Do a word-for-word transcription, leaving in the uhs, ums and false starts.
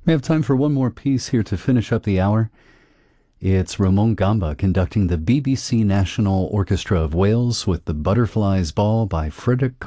We have time for one more piece here to finish up the hour. It's Ramon Gamba conducting the B B C National Orchestra of Wales with the Butterflies Ball by Frederick